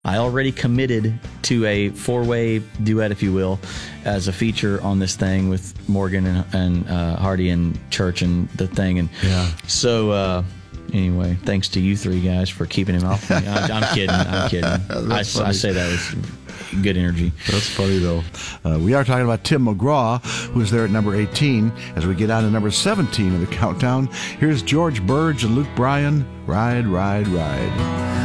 I already committed to a 4-way duet, if you will, as a feature on this thing with Morgan and Hardy and Church and the thing. And so anyway, thanks to you three guys for keeping him off me. I'm kidding. I say that with good energy. That's funny, though. We are talking about Tim McGraw, who's there at number 18. As we get on to number 17 of the countdown, here's George Burge and Luke Bryan, Ride, Ride, Ride.